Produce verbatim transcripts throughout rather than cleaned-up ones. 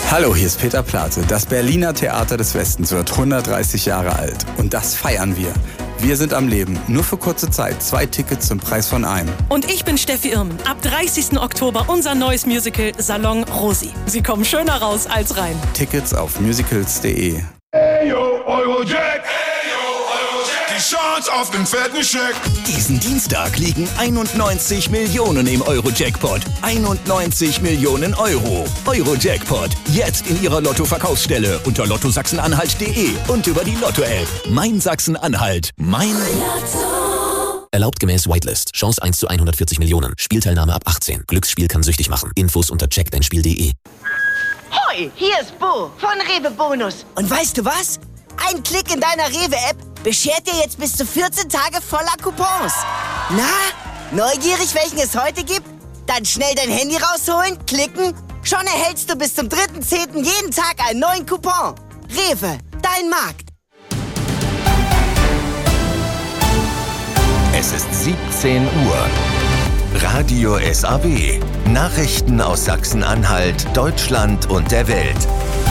Hallo, hier ist Peter Plate. Das Berliner Theater des Westens wird hundertdreißig Jahre alt. Und das feiern wir. Wir sind am Leben. Nur für kurze Zeit. Zwei Tickets zum Preis von einem. Und ich bin Steffi Irmen. Ab dreißigsten Oktober unser neues Musical Salon Rosi. Sie kommen schöner raus als rein. Tickets auf musicals punkt de. Hey yo, Eurojack! Die Chance auf den fetten Scheck! Diesen Dienstag liegen einundneunzig Millionen im Euro-Jackpot. einundneunzig Millionen Euro. Euro-Jackpot. Jetzt in Ihrer Lotto-Verkaufsstelle unter lotto sachsen-anhalt punkt de und über die Lotto-App. Mein Sachsen-Anhalt. Mein Lotto. Erlaubt gemäß Whitelist. Chance eins zu hundertvierzig Millionen. Spielteilnahme ab achtzehn. Glücksspiel kann süchtig machen. Infos unter check dein spiel punkt de. Hoi, hier ist Bo von Rewe Bonus. Und weißt du was? Ein Klick in deiner Rewe-App beschert dir jetzt bis zu vierzehn Tage voller Coupons. Na, neugierig, welchen es heute gibt? Dann schnell dein Handy rausholen, klicken. Schon erhältst du bis zum dritten zehnten jeden Tag einen neuen Coupon. Rewe, dein Markt. Es ist siebzehn Uhr. Radio S A W. Nachrichten aus Sachsen-Anhalt, Deutschland und der Welt.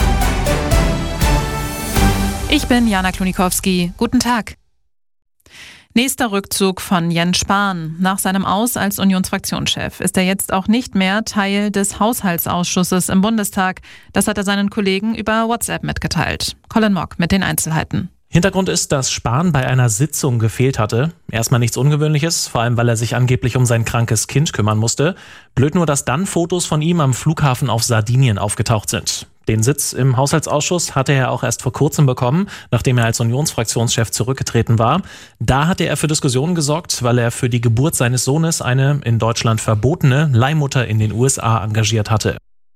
Ich bin Jana Klonikowski. Guten Tag. Nächster Rückzug von Jens Spahn. Nach seinem Aus als Unionsfraktionschef ist er jetzt auch nicht mehr Teil des Haushaltsausschusses im Bundestag. Das hat er seinen Kollegen über WhatsApp mitgeteilt. Colin Mock mit den Einzelheiten. Hintergrund ist, dass Spahn bei einer Sitzung gefehlt hatte. Erstmal nichts Ungewöhnliches, vor allem weil er sich angeblich um sein krankes Kind kümmern musste. Blöd nur, dass dann Fotos von ihm am Flughafen auf Sardinien aufgetaucht sind. Den Sitz im Haushaltsausschuss hatte er auch erst vor kurzem bekommen, nachdem er als Unionsfraktionschef zurückgetreten war. Da hatte er für Diskussionen gesorgt, weil er für die Geburt seines Sohnes eine in Deutschland verbotene Leihmutter in den U S A engagiert hatte.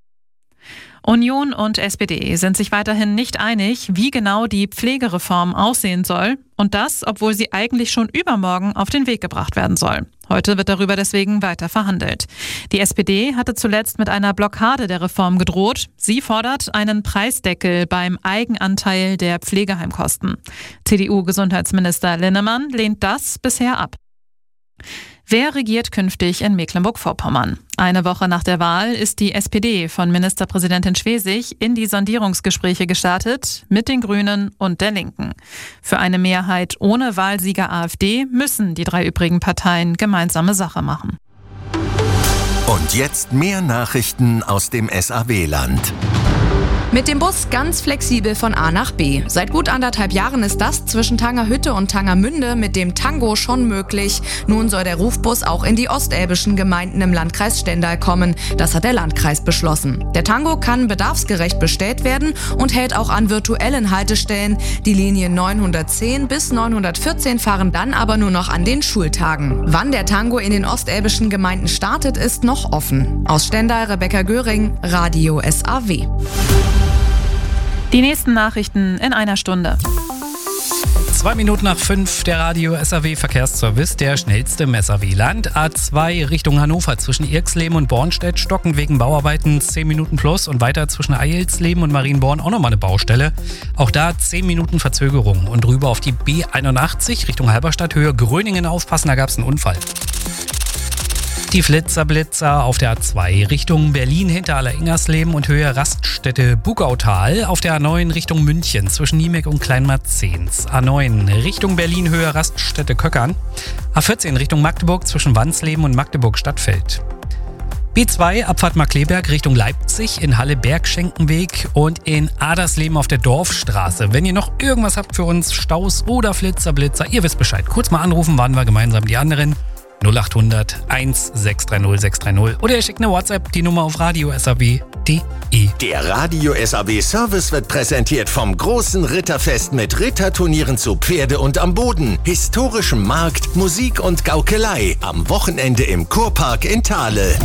Union und S P D sind sich weiterhin nicht einig, wie genau die Pflegereform aussehen soll. Und das, obwohl sie eigentlich schon übermorgen auf den Weg gebracht werden soll. Heute wird darüber deswegen weiter verhandelt. Die S P D hatte zuletzt mit einer Blockade der Reform gedroht. Sie fordert einen Preisdeckel beim Eigenanteil der Pflegeheimkosten. C D U-Gesundheitsminister Linnemann lehnt das bisher ab. Wer regiert künftig in Mecklenburg-Vorpommern? Eine Woche nach der Wahl ist die S P D von Ministerpräsidentin Schwesig in die Sondierungsgespräche gestartet mit den Grünen und der Linken. Für eine Mehrheit ohne Wahlsieger AfD müssen die drei übrigen Parteien gemeinsame Sache machen. Und jetzt mehr Nachrichten aus dem S A W-Land. Mit dem Bus ganz flexibel von A nach B. Seit gut anderthalb Jahren ist das zwischen Tangerhütte und Tangermünde mit dem Tango schon möglich. Nun soll der Rufbus auch in die ostelbischen Gemeinden im Landkreis Stendal kommen. Das hat der Landkreis beschlossen. Der Tango kann bedarfsgerecht bestellt werden und hält auch an virtuellen Haltestellen. Die Linien neunhundertzehn bis neunhundertvierzehn fahren dann aber nur noch an den Schultagen. Wann der Tango in den ostelbischen Gemeinden startet, ist noch offen. Aus Stendal, Rebecca Göring, Radio S A W. Die nächsten Nachrichten in einer Stunde. Zwei Minuten nach fünf, der Radio S A W Verkehrsservice, der schnellste im S A W-Land. A zwei Richtung Hannover zwischen Irxleben und Bornstedt stocken wegen Bauarbeiten zehn Minuten plus und weiter zwischen Eilsleben und Marienborn auch nochmal eine Baustelle. Auch da zehn Minuten Verzögerung und rüber auf die B einundachtzig Richtung Halberstadt, Höhe Gröningen aufpassen, da gab es einen Unfall. Die Flitzer-Blitzer auf der A zwei Richtung Berlin hinter Aller-Ingersleben und Höhe Raststätte Bugautal. Auf der A neun Richtung München zwischen Niemek und Kleinmarzens. A neun Richtung Berlin Höhe Raststätte Köckern. A vierzehn Richtung Magdeburg zwischen Wandsleben und Magdeburg-Stadtfeld. B zwei Abfahrt Markkleeberg Richtung Leipzig in Halle-Bergschenkenweg und in Adersleben auf der Dorfstraße. Wenn ihr noch irgendwas habt für uns, Staus oder Flitzer-Blitzer, ihr wisst Bescheid. Kurz mal anrufen, warten wir gemeinsam die anderen. null acht hundert eins sechs drei null sechs drei null oder ihr schickt eine WhatsApp, die Nummer auf radio s a w punkt de. Der Radio S A W Service wird präsentiert vom großen Ritterfest mit Ritterturnieren zu Pferde und am Boden, historischem Markt, Musik und Gaukelei am Wochenende im Kurpark in Thale.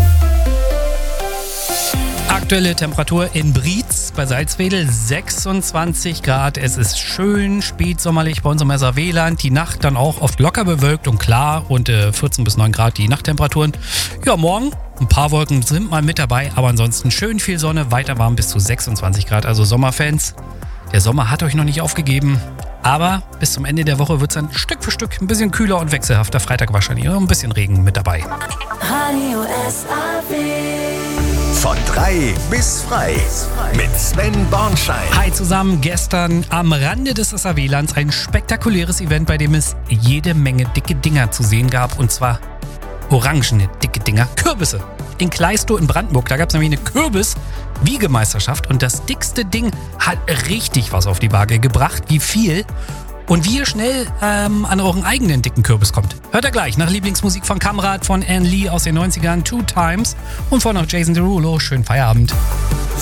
Aktuelle Temperatur in Brietz bei Salzwedel sechsundzwanzig Grad. Es ist schön spätsommerlich bei uns im S A W-Land. Die Nacht dann auch oft locker bewölkt und klar und äh, vierzehn bis neun Grad die Nachttemperaturen. Ja, morgen ein paar Wolken sind mal mit dabei, aber ansonsten schön viel Sonne, weiter warm bis zu sechsundzwanzig Grad. Also Sommerfans, der Sommer hat euch noch nicht aufgegeben. Aber bis zum Ende der Woche wird es dann Stück für Stück ein bisschen kühler und wechselhafter. Freitag wahrscheinlich ein bisschen Regen mit dabei. Radio S A W. Von drei bis frei. Mit Sven Bornschein. Hi zusammen, gestern am Rande des S A W-Lands ein spektakuläres Event, bei dem es jede Menge dicke Dinger zu sehen gab. Und zwar orangene dicke Dinger, Kürbisse. In Kleistow in Brandenburg, da gab es nämlich eine Kürbis-Wiegemeisterschaft. Und das dickste Ding hat richtig was auf die Waage gebracht. Wie viel? Und wie ihr schnell ähm, an euren eigenen dicken Kürbis kommt. Hört ihr gleich nach Lieblingsmusik von Kamrat, von Anne Lee aus den neunzigern, Two Times und von noch Jason Derulo. Schönen Feierabend.